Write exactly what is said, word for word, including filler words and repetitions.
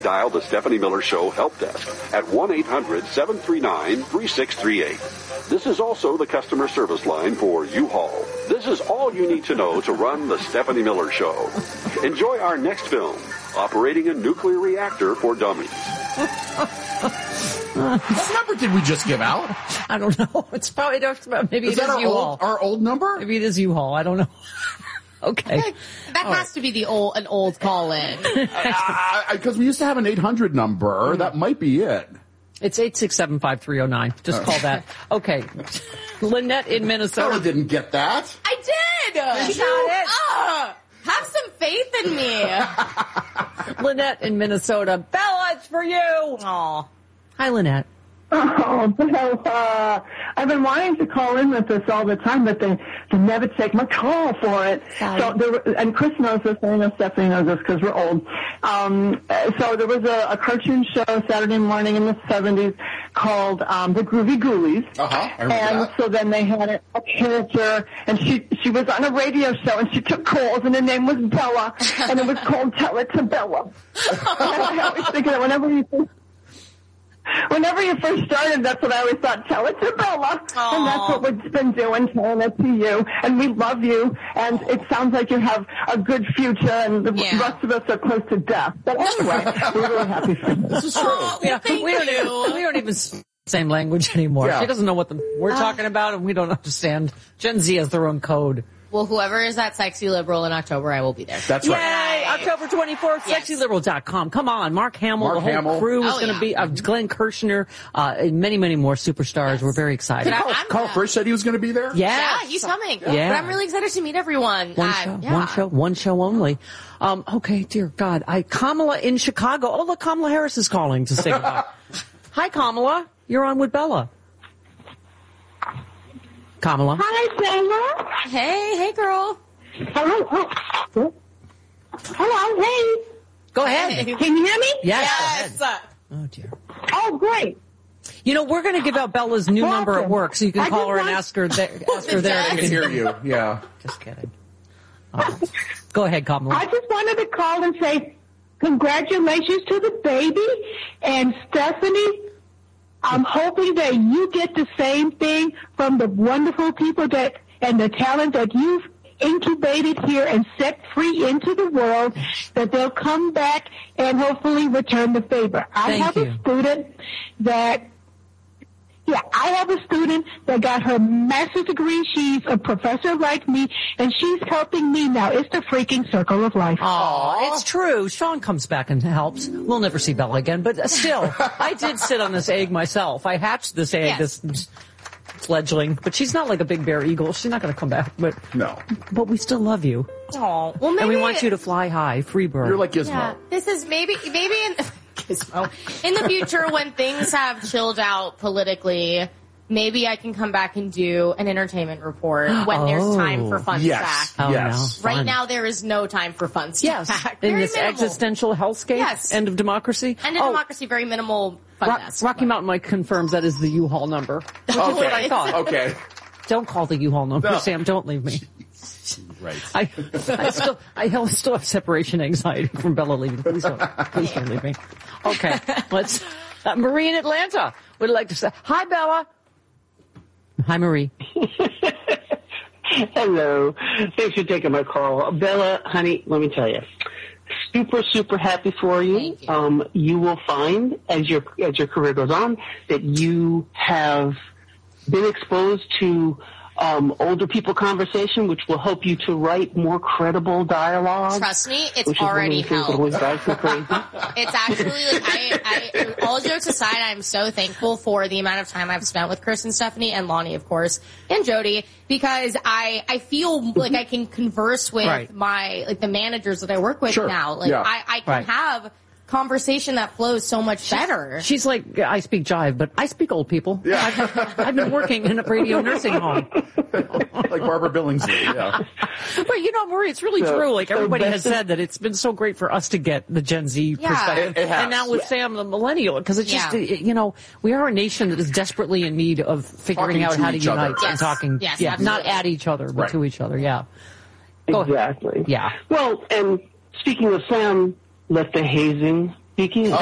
Dial the Stephanie Miller Show help desk at one eight hundred seven three nine three six three eight. This is also the customer service line for U-Haul. This is all you need to know to run the Stephanie Miller Show. Enjoy our next film, Operating a Nuclear Reactor for Dummies. What number did we just give out? I don't know. It's probably maybe is it that is our U-Haul. Old, our old number? Maybe it is U-Haul. I don't know. Okay. Like, that All has right. to be the old an old call in. Because we used to have an eight hundred number. That might be it. It's eight six seven five three zero nine. Just call that. Okay. Lynette in Minnesota. Bella didn't get that. I did. She got it. Uh, have some faith in me. Lynette in Minnesota. Bella, it's for you. Aw. Hi, Lynette. Oh, Bella. I've been wanting to call in with this all the time, but they, they never take my call for it. Sorry. So there, were- and Chris knows this, and I know Stephanie knows this because we're old. Um, so there was a, a cartoon show Saturday morning in the seventies called um, The Groovy Ghoulies. Uh-huh, I remember And that. so then they had a, a character, and she she was on a radio show, and she took calls, and her name was Bella, and it was called Tell It to Bella. And I always think that whenever you think Whenever you first started, that's what I always thought, tell it to Bella. Aww. And that's what we've been doing, telling it to you. And we love you. And it sounds like you have a good future, and the Yeah. rest of us are close to death. But anyway, we're really happy for you. This is true. Oh, well, thank we, don't you. even, we don't even speak the same language anymore. Yeah. She doesn't know what the, we're talking about, and we don't understand. Gen Z has their own code. Well, whoever is that sexy liberal in October, I will be there. That's Yay! right. October twenty-fourth, Yes. sexy liberal dot com. Come on, Mark Hamill, Mark the whole Hamill. crew is Oh, going to yeah. be, uh, Glenn Kirshner, uh, and many, many more superstars. Yes. We're very excited. But I- Carl, I'm Carl gonna- Frisch said he was going to be there? Yeah. Yeah, he's coming. Yeah. But I'm really excited to meet everyone. One Uh, show, yeah. one show, one show only. Um, okay, dear God. I, Kamala in Chicago. Oh, look, Kamala Harris is calling to say goodbye. Hi, Kamala. You're on with Bella. Kamala. Hi, Bella. Hey, hey, girl. Hello. Oh. Hello. Hey. Go ahead. Can you hear me? Yes. Yes. Go ahead. Oh, dear. Oh, great. You know, we're going to give out Bella's new Welcome. number at work, so you can I call just her and want- ask her there. Ask her there. I if you can hear you. Yeah. Just kidding. Uh, go ahead, Kamala. I just wanted to call and say congratulations to the baby. And Stephanie, I'm hoping that you get the same thing from the wonderful people that and the talent that you've incubated here and set free into the world, that they'll come back and hopefully return the favor. I Thank have you. a student that Yeah, I have a student that got her master's degree. She's a professor like me, and she's helping me now. It's the freaking circle of life. Aw, it's true. Sean comes back and helps. We'll never see Bella again, but still, I did sit on this egg myself. I hatched this egg, Yes. this fledgling, but she's not like a big bear eagle. She's not going to come back, but No. but we still love you. Oh, well, maybe And we want you to fly high, free bird. You're like Gizmo. Yeah, this is maybe maybe in Gizmo. In the future when things have chilled out politically, maybe I can come back and do an entertainment report when there's Oh. time for fun Yes. stack. Oh, Yes. no. Right Fun. now there is no time for fun Yes, stack. in Very this minimal. existential hellscape, Yes. end of democracy. End of Oh, democracy, very minimal fun Rock, fest. Rocky Mountain Mike confirms that is the U-Haul number. Which is what I thought. Okay. Don't call the U-Haul number, No. Sam. Don't leave me. Right. I, I still, I still have separation anxiety from Bella leaving. Please don't, please don't leave me. Okay, let's. Uh, Marie in Atlanta would like to say hi, Bella. Hi, Marie. Hello. Thanks for taking my call. Bella, honey, let me tell you. Super, super happy for you. Thank you. Um, you will find as your as your career goes on that you have been exposed to um, older people conversation, which will help you to write more credible dialogue. Trust me, it's which is one of already the things that helped. always drives me crazy. It's actually like I, I, all jokes aside, I'm so thankful for the amount of time I've spent with Chris and Stephanie and Lonnie, of course, and Jody, because I, I feel like I can converse with Right. my, like the managers that I work with Sure. now. Like Yeah. I, I can Right. have conversation that flows so much better. She's like, I speak jive, but I speak old people. Yeah. I've, I've been working in a radio nursing home. Like Barbara Billingsley. Yeah. But you know, Marie, it's really So- true. Like so everybody has best- said that it's been so great for us to get the Gen Z Yeah. perspective, It- it has. and now with Sam, the millennial, because it's just Yeah. you know we are a nation that is desperately in need of figuring Talking out to how to each other. unite and Yes. talking, Yes, yeah, not absolutely. at each other, but Right. to each other. Yeah. Go ahead. Exactly. Yeah. Well, and speaking of Sam, let the hazing speaking.